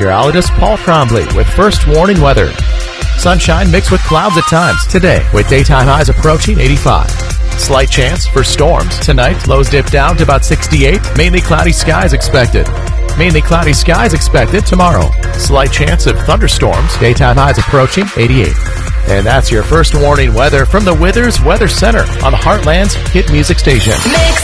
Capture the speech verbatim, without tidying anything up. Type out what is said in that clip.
meteorologist Paul Trombley with first warning weather. Sunshine mixed with clouds at times today, with daytime highs approaching eighty-five. Slight chance for storms tonight. Lows dip down to about sixty-eight. Mainly cloudy skies expected. Mainly cloudy skies expected tomorrow. Slight chance of thunderstorms. Daytime highs approaching eighty-eight. And that's your first warning weather from the Withers Weather Center on the Heartland's hit music station. Mix